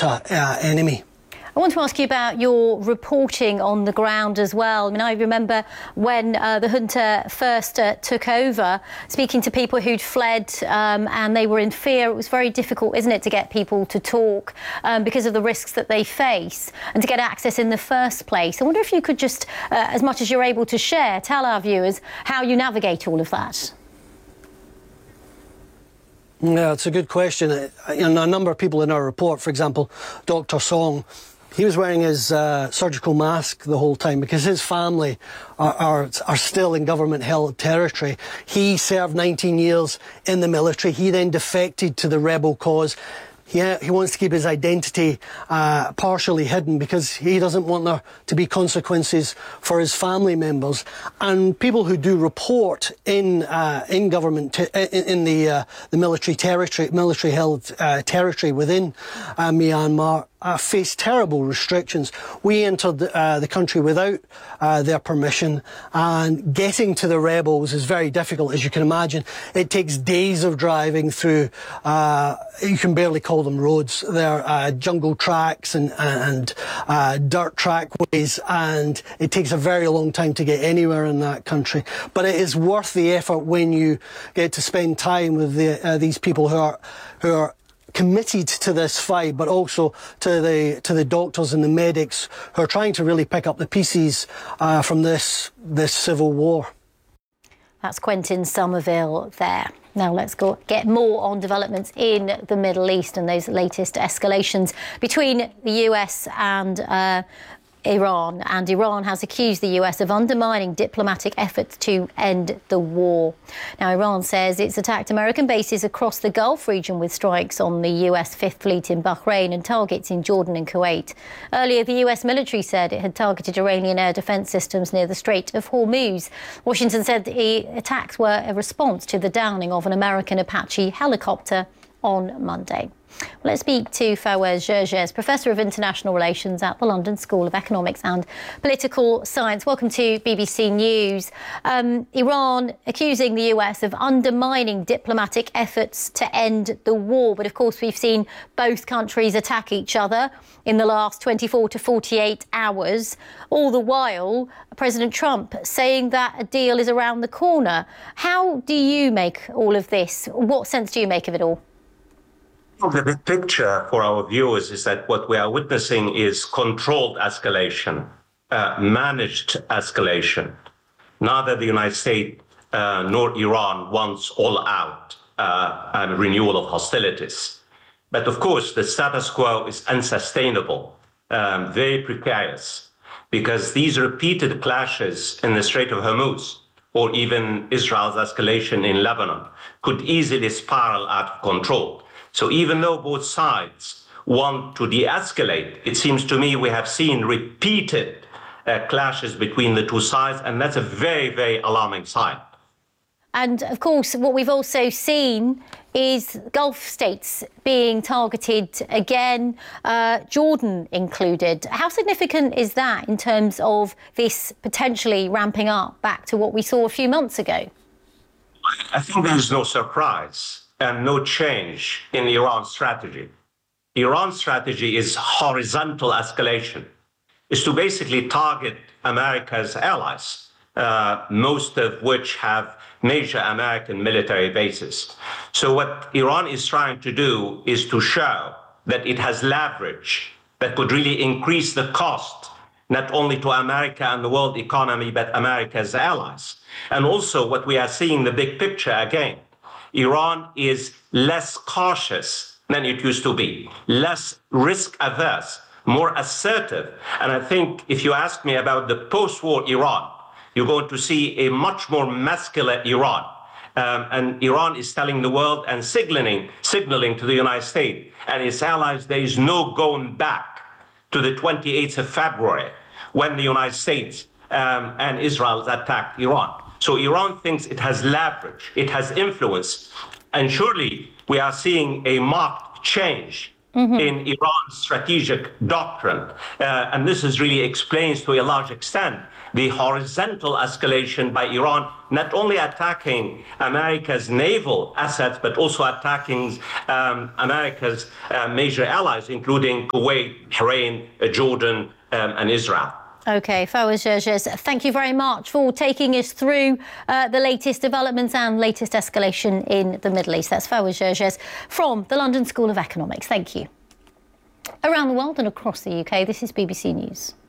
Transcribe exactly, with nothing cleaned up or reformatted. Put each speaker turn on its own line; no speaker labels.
uh, uh, enemy.
I want to ask you about your reporting on the ground as well. I mean, I remember when uh, the junta first uh, took over, speaking to people who'd fled um, and they were in fear. It was very difficult, isn't it, to get people to talk um, because of the risks that they face and to get access in the first place. I wonder if you could just, uh, as much as you're able to share, tell our viewers how you navigate all of that.
Yeah, it's a good question. And a number of people in our report, for example, Doctor Song, he was wearing his uh, surgical mask the whole time because his family are, are, are still in government-held territory. He served nineteen years in the military. He then defected to the rebel cause. He, he wants to keep his identity uh, partially hidden because he doesn't want there to be consequences for his family members. And people who do report in uh, in government te in, in the uh, the military territory, military-held uh, territory within uh, Myanmar. Uh, face terrible restrictions. We entered the, uh, the country without uh, their permission, and getting to the rebels is very difficult, as you can imagine. It takes days of driving through, uh, you can barely call them roads. They're uh, jungle tracks and, and uh, dirt trackways, and it takes a very long time to get anywhere in that country. But it is worth the effort when you get to spend time with the, uh, these people who are, who are committed to this fight, but also to the to the doctors and the medics who are trying to really pick up the pieces uh, from this this civil war.
That's Quentin Somerville there. Now let's go get more on developments in the Middle East and those latest escalations between the U S and uh, Iran. And Iran has accused the U S of undermining diplomatic efforts to end the war. Now, Iran says it's attacked American bases across the Gulf region with strikes on the U S Fifth Fleet in Bahrain and targets in Jordan and Kuwait. Earlier, the U S military said it had targeted Iranian air defense systems near the Strait of Hormuz. Washington said the attacks were a response to the downing of an American Apache helicopter on Monday. Let's speak to Fawaz Gerges, Professor of International Relations at the London School of Economics and Political Science. Welcome to B B C News. Um, Iran accusing the U S of undermining diplomatic efforts to end the war. But of course, we've seen both countries attack each other in the last twenty-four to forty-eight hours. All the while, President Trump saying that a deal is around the corner. How do you make all of this? What sense do you make of it all?
The big picture for our viewers is that what we are witnessing is controlled escalation, uh, managed escalation. Neither the United States uh, nor Iran wants all out uh, a renewal of hostilities. But of course, the status quo is unsustainable, um, very precarious, because these repeated clashes in the Strait of Hormuz, or even Israel's escalation in Lebanon, could easily spiral out of control. So even though both sides want to de-escalate, it seems to me we have seen repeated uh, clashes between the two sides, and that's a very, very alarming sign.
And of course, what we've also seen is Gulf states being targeted again, uh, Jordan included. How significant is that in terms of this potentially ramping up back to what we saw a few months ago?
I think there's no surprise and no change in Iran's strategy. Iran's strategy is horizontal escalation, is to basically target America's allies, uh, most of which have major American military bases. So what Iran is trying to do is to show that it has leverage that could really increase the cost, not only to America and the world economy, but America's allies. And also what we are seeing, the big picture again, Iran is less cautious than it used to be, less risk averse, more assertive. And I think if you ask me about the post-war Iran, you're going to see a much more muscular Iran. Um, and Iran is telling the world and signaling, signaling to the United States and its allies there is no going back to the twenty-eighth of February when the United States um, and Israel attacked Iran. So Iran thinks it has leverage, it has influence, and surely we are seeing a marked change mm-hmm. in Iran's strategic doctrine. Uh, and this is really explains to a large extent the horizontal escalation by Iran, not only attacking America's naval assets, but also attacking um, America's uh, major allies, including Kuwait, Bahrain, Jordan, um, and Israel.
OK, Fawaz Gerges, thank you very much for taking us through uh, the latest developments and latest escalation in the Middle East. That's Fawaz Gerges from the London School of Economics. Thank you. Around the world and across the U K, this is B B C News.